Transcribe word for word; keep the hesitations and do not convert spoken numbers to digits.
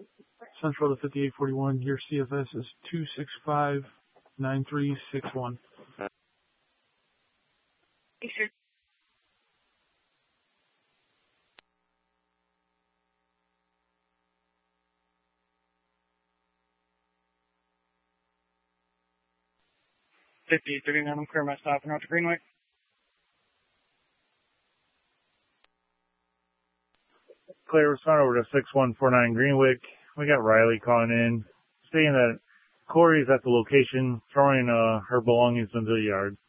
Central to fifty-eight forty-one. Your C F S is two six five nine three six one. Thanks, sir. fifty-eight thirty-nine, I'm clear my stop and out to Greenway. Clear, respond over to six one four nine Greenwick. We got Riley calling in, saying that Corey's at the location, throwing uh, her belongings into the yard.